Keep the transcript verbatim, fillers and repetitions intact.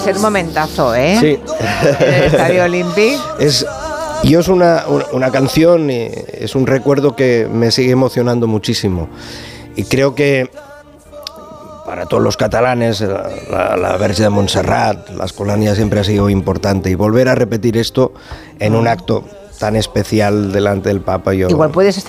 ser un momentazo, ¿eh? Sí. En el Estadio Olímpic. Es, yo es una, una canción, es un recuerdo que me sigue emocionando muchísimo. Y creo que para todos los catalanes, la, la, la Verge de Montserrat, la Escolania siempre ha sido importante. Y volver a repetir esto en un acto tan especial delante del Papa. Yo... Igual puedes estar